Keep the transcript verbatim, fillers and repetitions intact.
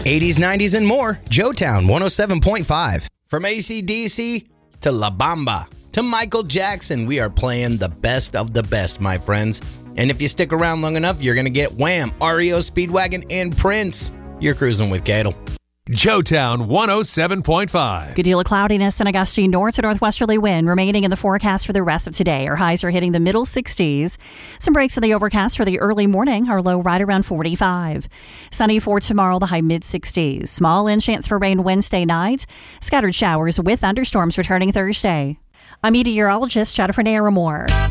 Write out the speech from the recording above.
eighties, nineties, and more. Joetown one oh seven point five. From A C D C to La Bamba to Michael Jackson, we are playing the best of the best, my friends. And if you stick around long enough, you're going to get Wham, R E O Speedwagon, and Prince. You're cruising with Cadel. Joetown one oh seven point five. Good deal of cloudiness and a gusty north to northwesterly wind remaining in the forecast for the rest of today. Our highs are hitting the middle sixties. Some breaks in the overcast for the early morning. Our low right around forty-five. Sunny for tomorrow, the high mid sixties. Small in chance for rain Wednesday night. Scattered showers with thunderstorms returning Thursday. I'm meteorologist Jennifer Naramore.